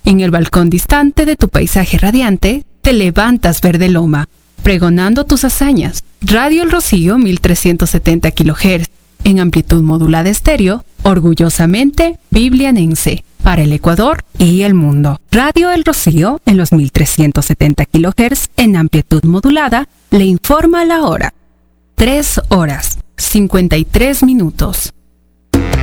En el balcón distante de tu paisaje radiante, te levantas verde loma, pregonando tus hazañas. Radio El Rocío 1370 kHz, en amplitud modulada estéreo, orgullosamente biblianense, para el Ecuador y el mundo. Radio El Rocío, en los 1370 kHz, en amplitud modulada, le informa la hora. 3 horas, 53 minutos.